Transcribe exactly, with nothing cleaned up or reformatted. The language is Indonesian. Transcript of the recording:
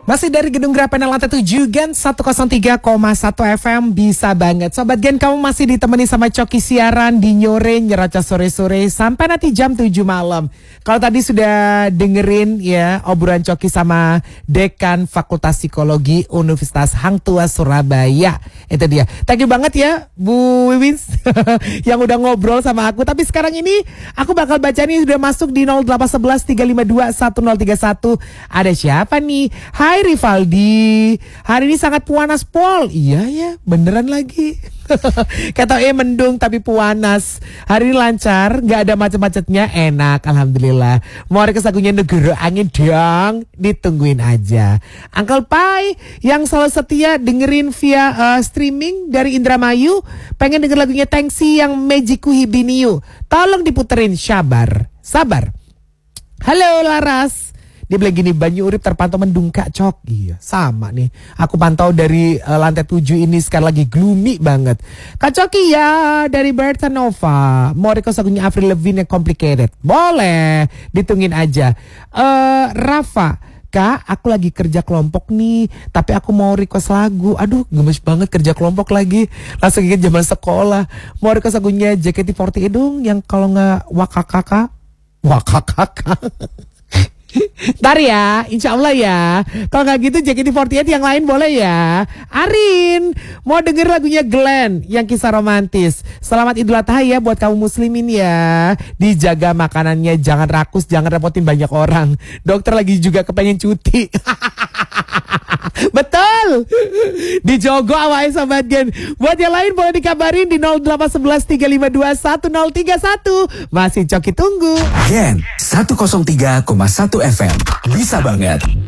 Masih dari Gedung Grapena lantai tujuh Gen seratus tiga koma satu F M. Bisa banget Sobat Gen, kamu masih ditemani sama Coki siaran di Nyore Nyeraca sore-sore sampai nanti jam tujuh malam. Kalau tadi sudah dengerin ya obrolan Coki sama Dekan Fakultas Psikologi Universitas Hang Tua Surabaya. Itu dia. Thank you banget ya Bu Wiwins yang udah ngobrol sama aku. Tapi sekarang ini aku bakal baca nih, sudah masuk di nol delapan satu satu tiga lima dua satu nol tiga satu. Ada siapa nih? Hai Rivaldi, hari ini sangat puanas Pol. Iya ya, beneran lagi. Kata eh mendung tapi puanas. Hari ini lancar, nggak ada macet-macetnya, enak, alhamdulillah. Mau request lagunya Negara Angin dong, ditungguin aja. Uncle Pai yang selalu setia dengerin via uh, streaming dari Indramayu, pengen denger lagunya Tengsi yang Mejiku Hibiniu. Tolong diputerin, sabar, sabar. Halo Laras. Dia bilang gini, Banyu Urip terpantau mendung Kak Cok. Iya sama nih, aku pantau dari uh, lantai tujuh ini sekarang lagi gloomy banget. Kak Coki ya, dari Berta Nova. Mau request lagunya Avril Lavigne yang Complicated? Boleh, ditungguin aja. uh, Rafa, Kak, aku lagi kerja kelompok nih, tapi aku mau request lagu. Aduh, gemes banget kerja kelompok lagi. Langsung ingat zaman sekolah. Mau request lagunya J K T empat puluh delapan dong, yang kalau nggak Wakakaka. Wakakaka. Ntar ya, insya Allah ya. Kalau nggak gitu J K T empat puluh delapan yang lain boleh ya. Arin, mau denger lagunya Glenn yang kisah romantis. Selamat Idul Adha ya buat kamu muslimin ya. Dijaga makanannya, jangan rakus, jangan repotin banyak orang. Dokter lagi juga kepengen cuti. Betul. Dijogo awalnya Sobat Gen. Buat yang lain boleh dikabarin di nol delapan satu satu tiga lima dua satu nol tiga satu. Masih Coki tunggu. Gen seratus tiga koma satu F M. Bisa banget.